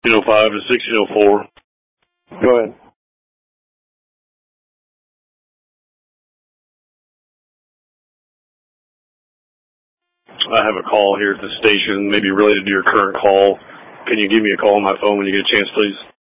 1605 to 1604. Go ahead. I have a call here at the station, maybe related to your current call. Can you give me a call on my phone when you get a chance, please?